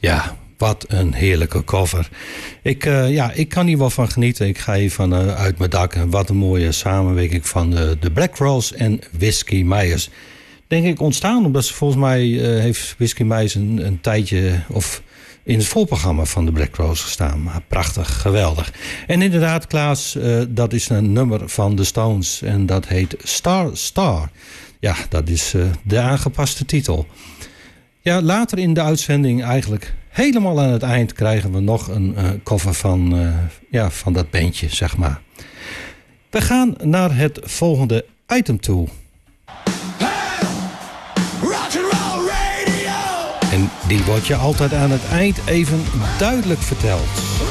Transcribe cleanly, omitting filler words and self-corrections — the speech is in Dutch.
Ja, wat een heerlijke cover. Ik kan hier wel van genieten. Ik ga hier van uit mijn dak. En wat een mooie samenwerking van de Black Crowes en Whiskey Myers. Denk ik ontstaan omdat ze volgens mij heeft Whiskey Myers een tijdje of in het voorprogramma van de Black Crowes gestaan. Maar prachtig, geweldig. En inderdaad, Klaas, dat is een nummer van de Stones. En dat heet Star Star. Ja, dat is de aangepaste titel. Ja, later in de uitzending eigenlijk helemaal aan het eind krijgen we nog een cover van dat bandje, zeg maar. We gaan naar het volgende item toe. En die wordt je altijd aan het eind even duidelijk verteld.